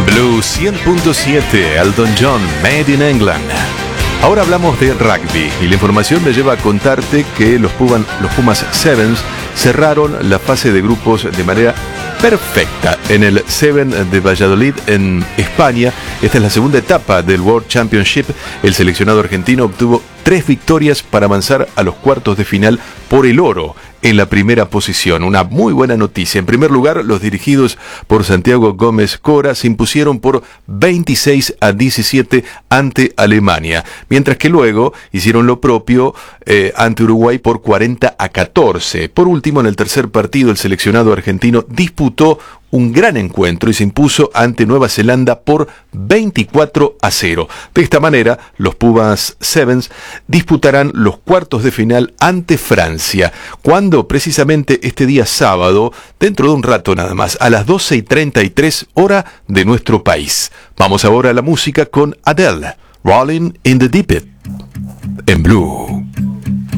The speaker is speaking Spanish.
Blue 100.7, Elton John, Made in England. Ahora hablamos de rugby y la información me lleva a contarte que los Pumas Sevens cerraron la fase de grupos de manera perfecta en el Seven de Valladolid en España. Esta es la segunda etapa del World Championship. El seleccionado argentino obtuvo 3 victorias para avanzar a los cuartos de final por el oro en la primera posición. Una muy buena noticia. En primer lugar, los dirigidos por Santiago Gómez Cora se impusieron por 26-17 ante Alemania, mientras que luego hicieron lo propio ante Uruguay por 40-14. Por último, en el tercer partido, el seleccionado argentino disputó un gran encuentro y se impuso ante Nueva Zelanda por 24-0. De esta manera, los Pumas Sevens disputarán los cuartos de final ante Francia, cuando precisamente este día sábado, dentro de un rato nada más, a las 12:33 hora de nuestro país. Vamos ahora a la música con Adele, Rolling in the Deep End, en Blue.